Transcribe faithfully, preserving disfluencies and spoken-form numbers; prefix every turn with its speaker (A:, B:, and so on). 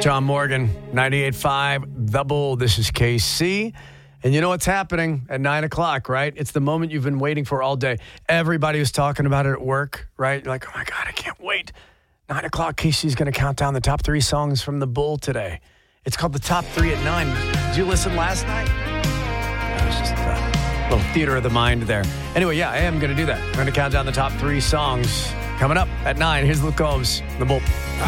A: John Morgan, ninety-eight point five, The Bull. This is K C. And you know what's happening at nine o'clock, right? It's the moment you've been waiting for all day. Everybody was talking about it at work, right? You're like, oh, my God, I can't wait. nine o'clock, K C's going to count down the top three songs from The Bull today. It's called The Top Three at nine. Did you listen last night? That was just a little theater of the mind there. Anyway, yeah, I am going to do that. I'm going to count down the top three songs coming up at nine. Here's Luke Combs, The Bull.